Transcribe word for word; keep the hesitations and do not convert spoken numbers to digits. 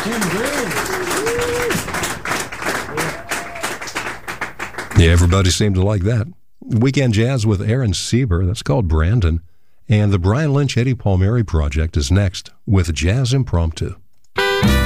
Tim Green. Yeah, everybody seemed to like that. Weekend Jazz with Aaron Sieber, that's called Brandon. And the Brian Lynch Eddie Palmieri Project is next with Jazz Impromptu.